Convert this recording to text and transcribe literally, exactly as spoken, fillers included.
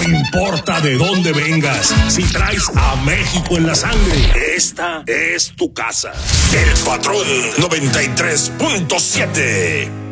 importa de dónde vengas, si traes a México en la sangre, esta es tu casa. El Patrón noventa y tres punto siete.